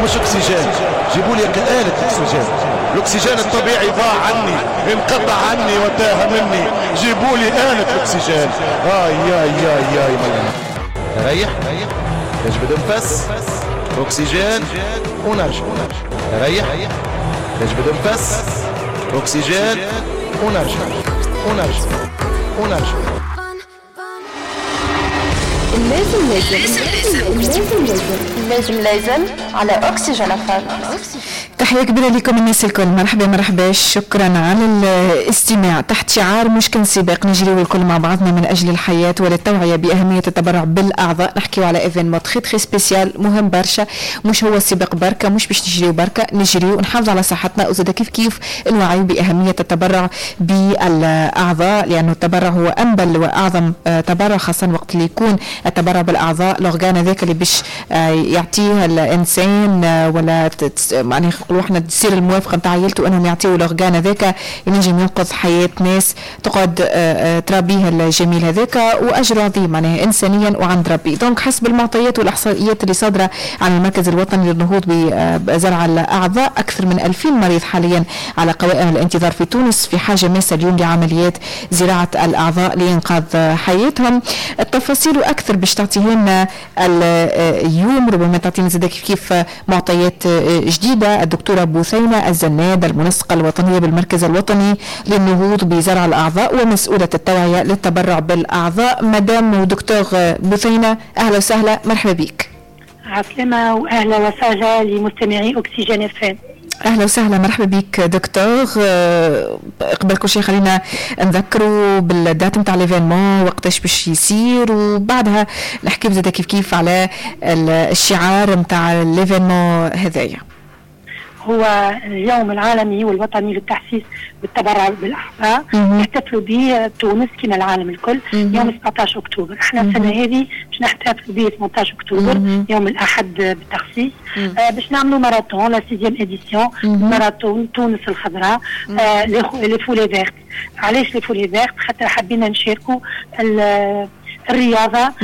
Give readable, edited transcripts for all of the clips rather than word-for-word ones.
مش اكسجين، جيبوا لي آلة اكسجين. الاكسجين الطبيعي ضاع عني، انقطع عني وتاه مني، جيبوا لي آلة اكسجين. ياي ريح تجبد نفس، اكسجين ونرجع. ريح تجبد نفس، اكسجين ونرجع. لازم على أكسجين FM. تحية كبيرة لكم الناس الكل، مرحبا شكرا على الاستماع. تحت شعار مش كنسباق نجري الكل مع بعضنا من أجل الحياة وللتوعية بأهمية التبرع بالأعضاء. نحكي على ايفين مود تخي سبيسيال مهم برشا، مش هو السباق بركة، مش باش نجريو بركة، نجري ونحافظ على صحتنا، وزاد كيف الوعي بأهمية التبرع بالأعضاء، لأنه التبرع هو أنبل وأعظم تبرع، خاصة وقت اللي يكون التبرع بالأعضاء الأورغان ذاك اللي باش يعطيه الإنسان ولا يعني نقولوا احنا تصير الموافقه نتاع عائلته انهم يعطيوا الاورغان هذاك ينجم ينقذ حياه ناس تقعد ترابيه الجميل هذاك، واجر عظيم معناها انسانيا وعند ربي. دونك حسب المعطيات والاحصائيات اللي صادره عن المركز الوطني للنهوض بزرع الاعضاء، اكثر من 2000 مريض حاليا على قوائم الانتظار في تونس في حاجه ماسه اليوم لعمليات زراعه الاعضاء لانقاذ حياتهم. التفاصيل واكثر باش تعطيها لنا اليوم، ربما تعطينا زاد كيف معطيات جديده الدكتورة بوثينة الزناد، المنسقة الوطنية بالمركز الوطني للنهوض بزرع الأعضاء ومسؤولة التوعية للتبرع بالأعضاء. مدام ودكتور بوثينة، أهلا وسهلا، مرحبا بك. عسلامة وأهلا وسهلا لمستمعي أكسجين FM. اهلا وسهلا، مرحبا بك دكتور. قبل كل شيء خلينا نذكروا بالدات نتاع ليفينمون، وقتاش باش يصير، وبعدها نحكي زاد كيف على الشعار نتاع ليفينمون هذايا. هو اليوم العالمي والوطني للتحسيس بالتبرع بالأعضاء، يحتفلوا به تونس كما العالم الكل يوم 17 أكتوبر. احنا السنة هذه باش نحتفلوا به 18 أكتوبر يوم الأحد بالتخصيص، باش نعملوا ماراثون لا 6e اديسيون ماراثون تونس الخضراء لي فولي فيرت. علاش لي فولي فيرت؟ خاطر حبينا نشاركوا الرياضة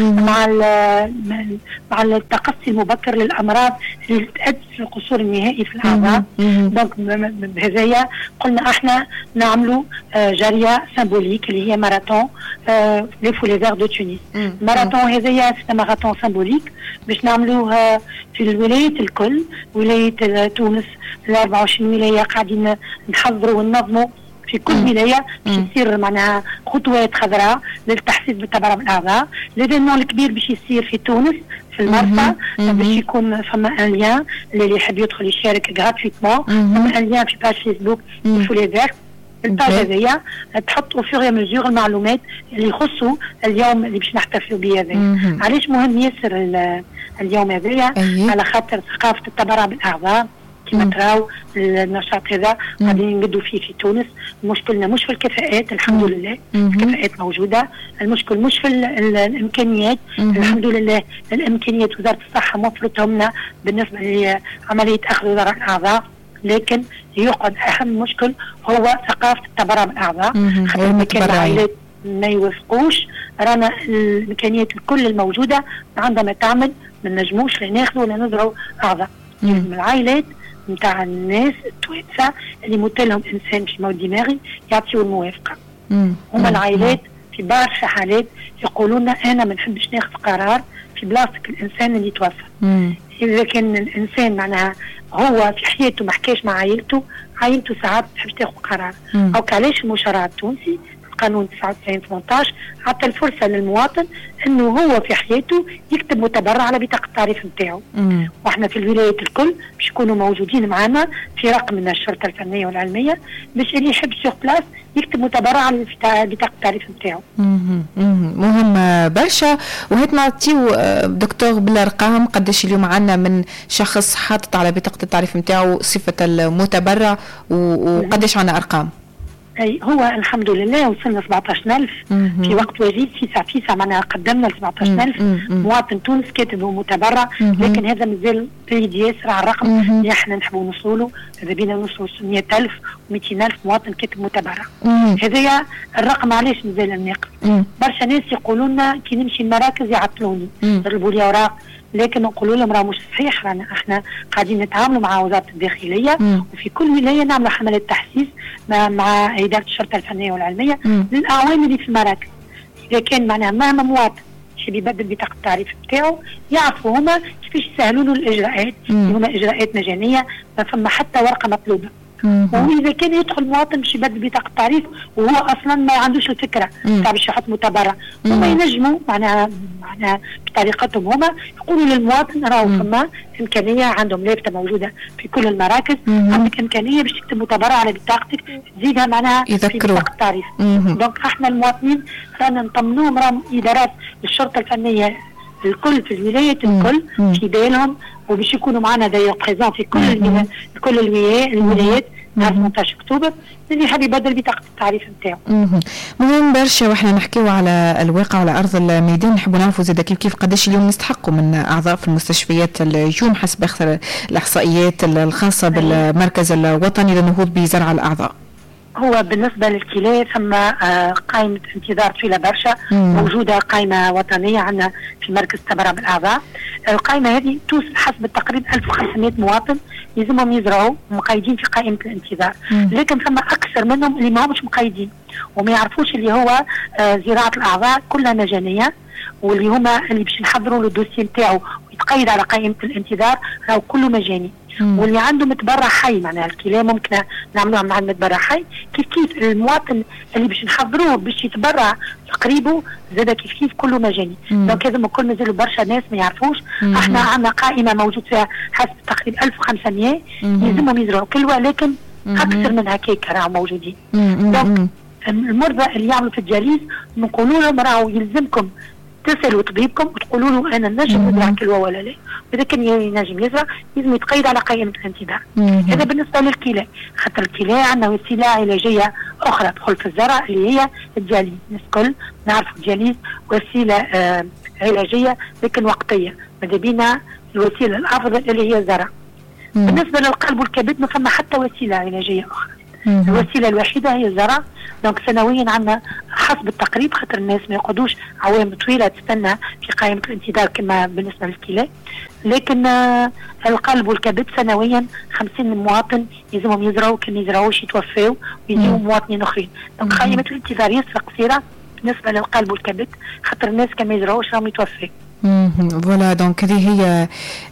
مع التقصي المبكر للأمراض اللي تؤدي للقصور النهائي في الأعضاء. دونك بهذايا قلنا احنا نعملوا جارية سيمبوليك اللي هي ماراثون لي فولي فير دو تونس. الماراثون هذايا سي ماراثون سيمبوليك باش نعملوه في الولايات الكل، ولاية تونس ال 24 ولاية قاعدين نحضروا وننظموا في كل ولايه باش يصير معناها خطوات خضراء للتحسيس بالتبرع بالاعضاء. ليفينمون الكبير باش يصير في تونس في المرفأ، باش يكون فما ان ليان اللي يحب يدخل يشارك غراتويتمون، فما ان ليان في باج فيسبوك فولي فيرت. الباج هذيا تحطوا فيغ يا مزيور المعلومات اللي يخصوا اليوم اللي باش نحتفلوا به هذا. علاش مهم ياسر اليوم هذايا؟ على خاطر ثقافه التبرع بالاعضاء كما تراو النشاط هذا قاعدين نقدوا فيه في تونس. مشكلنا مش في الكفاءات، الحمد لله الكفاءات موجوده، المشكل مش في الامكانيات، الحمد لله الامكانيات وزاره الصحه موفرتهم لنا بالنسبه لعمليه اخذ وزراء الاعضاء، لكن يقعد اهم مشكل هو ثقافه التبرع بالاعضاء. خاطر كان العائلات ما يوافقوش، رانا الامكانيات الكل الموجوده عندما تعمل ما نجموش لا ناخذوا ولا نزرعوا اعضاء. من العائلات نتاع الناس التوانسه اللي متلهم انسان في موت دماغي يعطيوا الموافقه. هما العائلات في برشا حالات يقولون انا ما نحبش ناخذ قرار في بلاصتك الانسان اللي توفى. اذا كان الانسان معناها هو في حياته ما حكاش مع عائلته ساعات تحب تاخذ قرار. او علاش المشرع التونسي قانون 99/18 عطى الفرصه للمواطن انه هو في حياته يكتب متبرع على بطاقه التعريف نتاعو. واحنا في الولايات الكل باش يكونوا موجودين معنا في رقم من الشرطه الفنيه والعلميه باش اللي يحب سور بلاس يكتب متبرع على بطاقه التعريف نتاعو. مهم برشا. وهات نعطيو دكتور بالارقام قداش اليوم عندنا من شخص حاطط على بطاقه التعريف نتاعو صفه المتبرع، وقداش عندنا ارقام؟ أي هو الحمد لله وصلنا 17,000 في وقت وجيز فيسا معناها قدمنا 17,000 مواطن تونس كاتب ومتبرع، لكن هذا مازال بعيد ياسر على الرقم اللي احنا نحبوا نوصلوا. اذا بينا نوصلوا 100,000 و200,000 مواطن كاتب متبرع. هذايا الرقم علاش مازال ناقص؟ برشا ناس يقولوا لنا كي نمشي المراكز يعطلوني، يضربوا لي اوراق لكن نقولوا لهم راه مش صحيح، رانا احنا قاعدين نتعاملوا مع وزاره الداخليه وفي كل ولايه نعملوا حملات تحسيس مع اداره الشرطه الفنيه والعلميه للاعوام اللي في المراكز. اذا كان معناها مهما مواطن يحب يبدل بطاقه التعريف بتاعه يعرفوا هما كيفاش يسهلوا له الاجراءات، هما اجراءات مجانيه ما فما حتى ورقه مطلوبه. واذا كان يدخل مواطن باش يبدل بطاقه التعريف وهو اصلا ما عندوش الفكره تاع باش يحط متبرع، هما ينجموا معناها بطريقتهم هما يقولوا للمواطن راهو فما امكانيه، عندهم لافته موجوده في كل المراكز، عندك امكانيه باش تكتب متبرع على بطاقتك تزيدها معناها في بطاقه التعريف. دونك احنا المواطنين رانا نطمنوهم، راهم ادارات الشرطه الفنيه الكل في الولايات الكل في بالهم، وباش يكونوا معنا داير بريزون في كل الولايات نهار 18 اكتوبر اللي يحب يبدل بطاقه التعريف نتاعو. مهم برشا واحنا نحكيو على الواقع على ارض الميدان، نحبوا نعرفوا زاد كيف قداش اليوم نستحقوا من اعضاء في المستشفيات اليوم حسب اخر الاحصائيات الخاصه بالمركز الوطني للنهوض بزرع الاعضاء. هو بالنسبه للكلى ثم قائمه انتظار طويله برشا، موجوده قائمه وطنيه عندنا في مركز تبرع بالاعضاء. القائمه هذه توصل حسب التقريب 1500 مواطن يلزمهم يزرعوا مقيدين في قائمه الانتظار، لكن ثم اكثر منهم اللي ما همش مقيدين وما يعرفوش اللي هو زراعه الاعضاء كلها مجانيه، واللي هما اللي باش نحضروا له الدوسي نتاعو ويتقيد على قائمه الانتظار راهو كله مجاني. واللي عنده متبرع حي معناها الكلام ممكن نعملوها مع المتبرع حي، كيف المواطن اللي باش نحضروه باش يتبرع قريبه زاد كيف كله مجاني. دونك هذا كل مازالوا برشا ناس ما يعرفوش. احنا عندنا قائمه موجود فيها حسب تقريبا 1500 يلزمهم يزرعوا كلوه، لكن اكثر من هكاك راهو موجودين. دونك المرضى اللي يعملوا في الجليس نقولوا لهم راهو يلزمكم تسالوا طبيبكم وتقولوا له انا نجم نزرع كلوه ولا لا، واذا كان ينجم يزرع لازم يتقيد على قائمه الانتظار. هذا بالنسبه للكلى، خاطر الكلى عندنا وسيله علاجيه اخرى تدخل في الزرع اللي هي الدياليز. الناس الكل نعرفوا الدياليز وسيله علاجيه لكن وقتيه، ماذا بينا الوسيله الافضل اللي هي الزرع. بالنسبه للقلب والكبد ما فما حتى وسيله علاجيه اخرى، الوسيله الوحيده هي الزرع. دونك سنويا عندنا حسب التقريب، خاطر الناس ما يقعدوش عوام طويله تستنى في قائمه الانتظار كما بالنسبه للكلى، لكن القلب والكبد سنويا 50 مواطن يلزمهم يزرعوا، كان يزرعوش يتوفاو ويجيو مواطنين اخرين. دونك قائمه الانتظار ياسر قصيره بالنسبه للقلب والكبد، خاطر الناس كان ما يزرعوش راهم يتوفاو. فوالا دونك هذه هي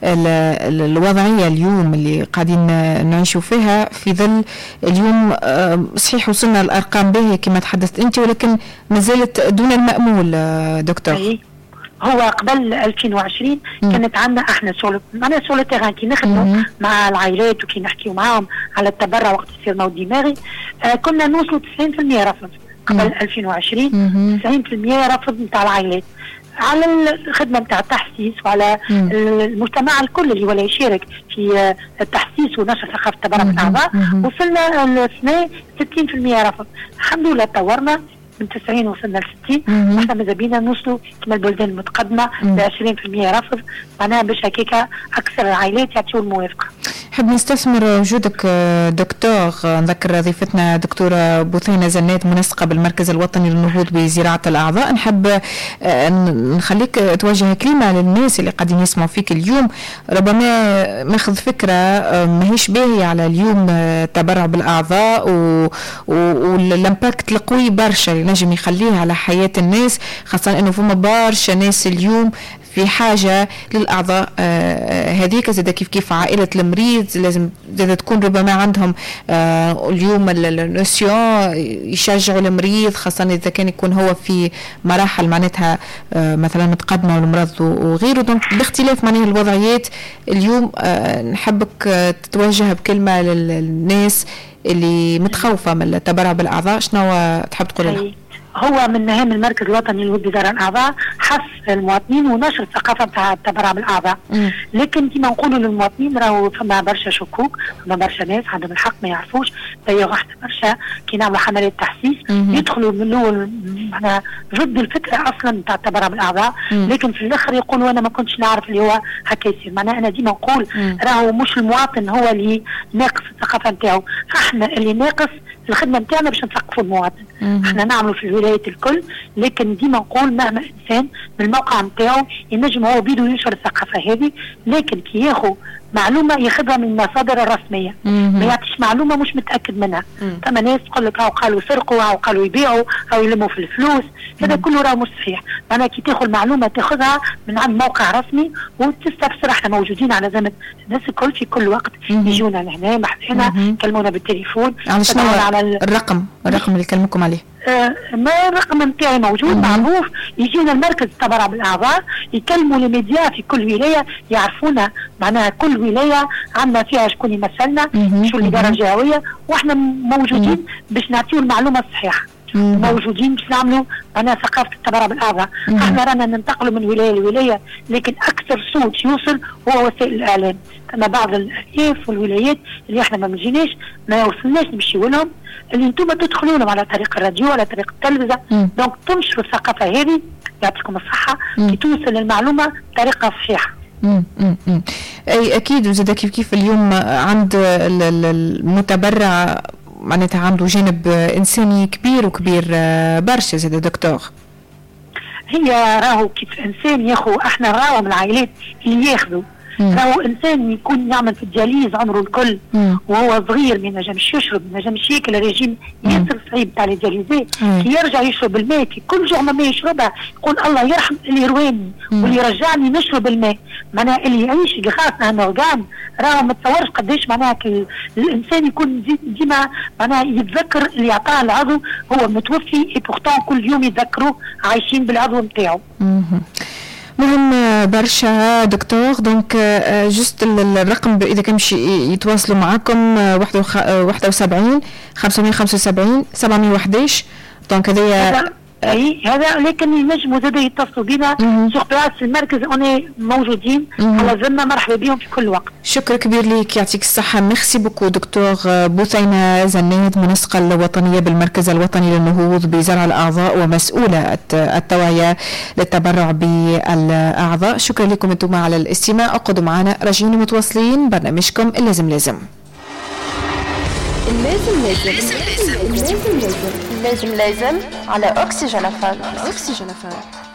الوضعيه اليوم اللي قاعدين نعيشوا فيها في ظل اليوم. صحيح وصلنا الارقام باهيه كما تحدثت انت، ولكن ما زالت دون المامول دكتور. هو قبل 2020 كانت عندنا احنا شغل تيران كي نخدموا مع العائلات وكي نحكيوا معاهم على التبرع وقت يصير موت دماغي، كنا نوصلوا 90% رفض قبل 2020. 90% رفض نتاع العائلات على الخدمه نتاع التحسيس وعلى المجتمع الكل اللي ولا يشارك في التحسيس ونشر ثقافه التبرع بالاعضاء. وصلنا السنه 60% رفض. الحمد لله تطورنا من 90 وصلنا ل 60، واحنا ماذا بينا نوصلوا كما البلدان المتقدمه ل 20% رفض، معناها باش هكاك اكثر العائلات يعطيوا الموافقه. نحب نستثمر وجودك دكتور، نذكر ضيفتنا دكتورة بثينة زنات منسقة بالمركز الوطني للنهوض بزراعة الأعضاء. نحب نخليك توجه كلمة للناس اللي قاعدين يسمعوا فيك اليوم، ربما ماخذ فكرة ماهيش باهية على اليوم تبرع بالأعضاء والامباكت القوي برشا اللي نجم يخليه على حياة الناس، خاصة انه فما برشا ناس اليوم في حاجة للأعضاء هذيك. زاد كيف عائلة المريض لازم زاد تكون ربما عندهم اليوم النسيون يشجعوا المريض، خاصة إذا كان يكون هو في مراحل معناتها مثلا متقدمة والمرض وغيره. دونك باختلاف معناها الوضعيات اليوم نحبك تتوجه بكلمة للناس اللي متخوفة من التبرع بالأعضاء، شنو تحب تقول لهم؟ هو من مهام المركز الوطني للنهوض بزراعة الأعضاء حث المواطنين ونشر الثقافة بتاع التبرع بالأعضاء. لكن كما نقولوا للمواطنين راهو فما برشا شكوك، فما برشا ناس عندهم الحق ما يعرفوش. دايوغ احنا برشا كي نعملوا حملات تحسيس يدخلوا من الاول معناها ضد الفكرة أصلا بتاع التبرع بالأعضاء، لكن في الآخر يقولوا أنا ما كنتش نعرف اللي هو هكا يصير. معناها أنا ديما نقول راهو مش المواطن هو اللي ناقص الثقافة بتاعه، احنا اللي ناقص الخدمة بتاعنا باش نثقفوا المواطن. احنا نعملوا في الولايات الكل، لكن ديما نقول مهما انسان من الموقع نتاعو ينجم هو بيدو ينشر الثقافه هذه، لكن كي ياخذ معلومه ياخذها من المصادر الرسميه، ما يعطيش معلومه مش متاكد منها. ثم ناس تقول لك او قالوا سرقوا او قالوا يبيعوا او يلموا في الفلوس، هذا كله راه مش صحيح. معناها كي تاخذ معلومه تاخذها من عند موقع رسمي وتستفسر. احنا موجودين على زمن الناس الكل في كل وقت يجونا لهنا محلنا كلمونا بالتليفون. على الرقم اللي كلمكم عليه؟ ما الرقم نتاعي موجود معروف. يجينا المركز التبرع بالاعضاء يكلموا الميديا في كل ولايه يعرفونا، معناها كل ولايه عندنا فيها شكون يمثلنا شو الاداره الجهويه، واحنا موجودين باش نعطيو المعلومه الصحيحه. موجودين باش نعملوا معناها ثقافه التبرع بالاعضاء. احنا رانا ننتقلوا من ولايه لولايه، لكن اكثر صوت يوصل هو وسائل الاعلام. اما بعض الارياف والولايات اللي احنا ما بنجيناش ما وصلناش نمشيو لهم، اللي انتم تدخلوا لهم على طريق الراديو على طريق التلفزه. دونك تنشروا الثقافه هذه، يعطيكم الصحه، كي توصل المعلومه بطريقه صحيحه. اي اكيد. وزاد كيف اليوم عند المتبرع معناتها عنده جانب انساني كبير وكبير برشا. زاد دكتور هي راهو كيف انسان ياخو، احنا راهو من العائلات اللي ياخذوا راهو انسان يكون يعمل في الدياليز عمره الكل وهو صغير، ما ينجمش يشرب، ما ينجمش ياكل، الرجيم ياسر صعيب تاع الدياليزي. كي يرجع يشرب الماء، كي كل جرعه ما يشربها يقول الله يرحم اللي يرواني واللي يرجعني نشرب الماء. معناها اللي يعيش اللي خاصنا هالورقان راهو ما تصورش قداش معناها الانسان يكون ديما معناها يتذكر اللي عطاه العضو هو متوفي، اي بورتون كل يوم يتذكروه عايشين بالعضو نتاعو. مهم برشا دكتور. دونك جست الرقم اذا كان باش يتواصلوا معكم 71 575 711. دونك هذايا هذا، لكن ينجموا زاد يتصلوا بنا سوق بلاص المركز، انا موجودين على ذمه، مرحبا بهم في كل وقت. شكرا كبير ليك، يعطيك الصحه. ميرسي بوكو دكتور بثينه زناد، منسقه الوطنيه بالمركز الوطني للنهوض بزرع الاعضاء ومسؤوله التوعيه للتبرع بالاعضاء. شكرا لكم انتم على الاستماع. اقعدوا معنا، راجعين متواصلين برنامجكم اللازم لازم. لازم على أكسجين FM.